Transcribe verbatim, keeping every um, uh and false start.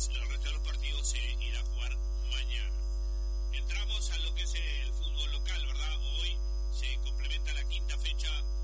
después el resto de los partidos se irá a jugar mañana. Entramos a lo que es el fútbol local, ¿verdad? Hoy se complementa la quinta fecha